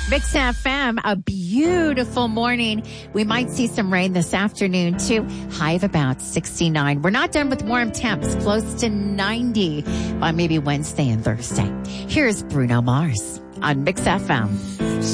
Mix FM, a beautiful morning. We might see some rain this afternoon too. High of about 69. We're not done with warm temps. Close to 90 by maybe Wednesday and Thursday. Here's Bruno Mars on Mix FM.